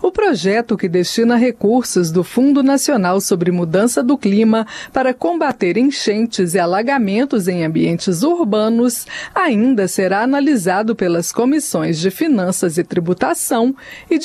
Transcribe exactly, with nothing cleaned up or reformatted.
O projeto, que destina recursos do Fundo Nacional sobre Mudança do Clima para combater enchentes e alagamentos em ambientes urbanos, ainda será analisado pelas comissões de Finanças e Tributação e de